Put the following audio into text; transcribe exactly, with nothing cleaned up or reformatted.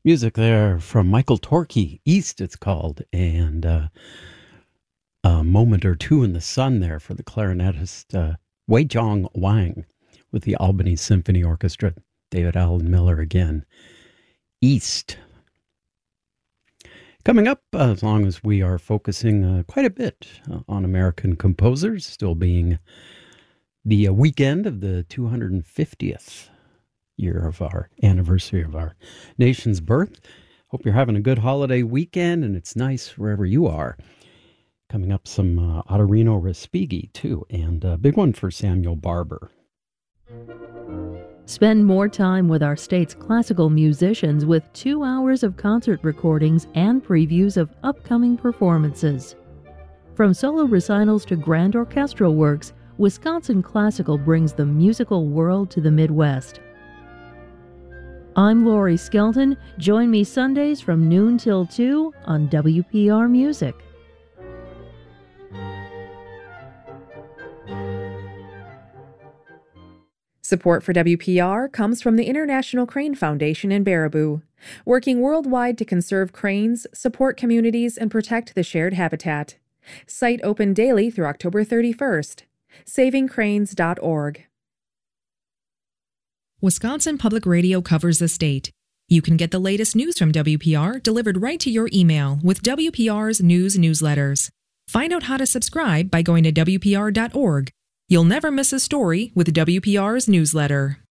Music there from Michael Torke, East it's called, and uh, a moment or two in the sun there for the clarinetist uh, Wei Zhong Wang with the Albany Symphony Orchestra. David Allen Miller again. East. Coming up, uh, as long as we are focusing uh, quite a bit uh, on American composers, still being the uh, weekend of the two hundred fiftieth year of our anniversary of our nation's birth. Hope you're having a good holiday weekend and it's nice wherever you are. Coming up, some uh, Ottorino Respighi, too, and a big one for Samuel Barber. Spend more time with our state's classical musicians with two hours of concert recordings and previews of upcoming performances. From solo recitals to grand orchestral works, Wisconsin Classical brings the musical world to the Midwest. I'm Lori Skelton. Join me Sundays from noon till two on W P R Music. Support for W P R comes from the International Crane Foundation in Baraboo, working worldwide to conserve cranes, support communities, and protect the shared habitat. Site open daily through October thirty-first. saving cranes dot org. Wisconsin Public Radio covers the state. You can get the latest news from W P R delivered right to your email with W P R's news newsletters. Find out how to subscribe by going to W P R dot org. You'll never miss a story with W P R's newsletter.